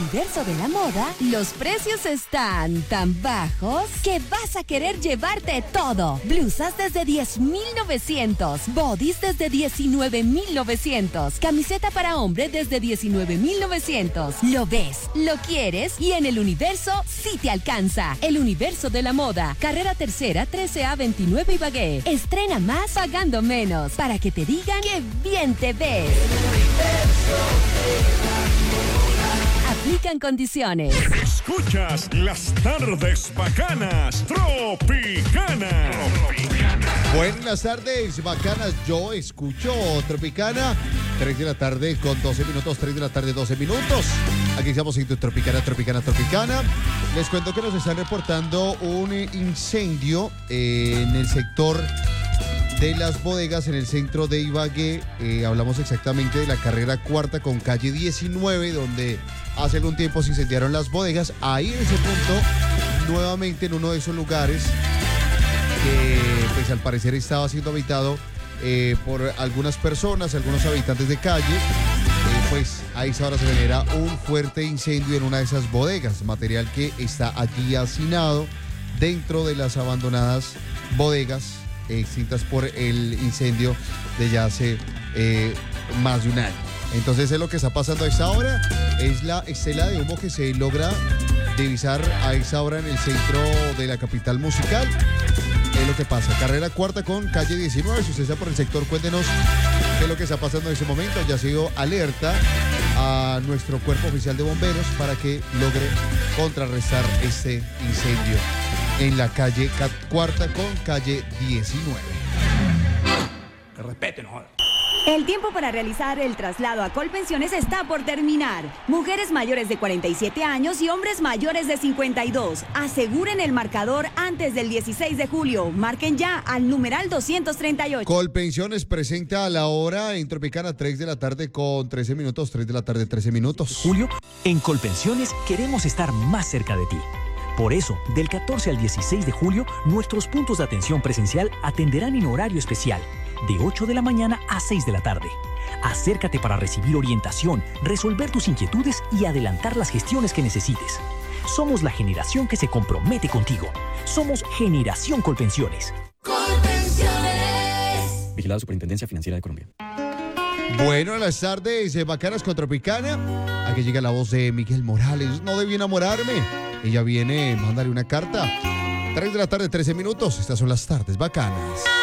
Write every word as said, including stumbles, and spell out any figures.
universo de la moda, los precios están tan bajos que vas a querer llevarte todo. Blusas desde diez mil novecientos, bodys desde diecinueve mil novecientos, camiseta para hombre desde diecinueve mil novecientos. Lo ves, lo quieres y en el universo sí te alcanza. El universo de la moda, carrera tercera, trece A veintinueve Ibagué. Estrena más pagando menos para que te digan que bien te ves. Aplican condiciones. Escuchas las tardes bacanas Tropicana. Buenas tardes bacanas, yo escucho Tropicana. tres de la tarde con doce minutos, tres de la tarde, doce minutos. Aquí estamos en Tropicana, Tropicana, Tropicana. Les cuento que nos están reportando un incendio en el sector de las bodegas en el centro de Ibagué. Eh, hablamos exactamente de la carrera cuarta con calle diecinueve, donde hace algún tiempo se incendiaron las bodegas. Ahí en ese punto, nuevamente en uno de esos lugares que pues al parecer estaba siendo habitado eh, por algunas personas, algunos habitantes de calle, eh, pues a esa hora se genera un fuerte incendio en una de esas bodegas, material que está allí hacinado dentro de las abandonadas bodegas extintas por el incendio de ya hace eh, más de un año. Entonces es lo que está pasando a esa hora, es la estela de humo que se logra divisar a esa hora en el centro de la capital musical. Es lo que pasa, carrera cuarta con calle diecinueve, si usted está por el sector, cuéntenos qué es lo que está pasando en ese momento. Ya ha sido alerta a nuestro cuerpo oficial de bomberos para que logre contrarrestar este incendio en la calle cuarta con calle diecinueve. Que respeten, joder. El tiempo para realizar el traslado a Colpensiones está por terminar. Mujeres mayores de cuarenta y siete años y hombres mayores de cincuenta y dos. Aseguren el marcador antes del dieciséis de julio. Marquen ya al numeral doscientos treinta y ocho. Colpensiones presenta a la hora en Tropicana, tres de la tarde con trece minutos, tres de la tarde, trece minutos. Julio, en Colpensiones queremos estar más cerca de ti. Por eso, del catorce al dieciséis de julio, nuestros puntos de atención presencial atenderán en horario especial, de ocho de la mañana a seis de la tarde. Acércate para recibir orientación, resolver tus inquietudes y adelantar las gestiones que necesites. Somos la generación que se compromete contigo. Somos Generación Colpensiones. Colpensiones. Vigilada Superintendencia Financiera de Colombia. Bueno, las tardes eh, bacanas con Tropicana. Aquí llega la voz de Miguel Morales. No debí enamorarme. Ella viene, mándale una carta. tres de la tarde, trece minutos. Estas son las tardes bacanas.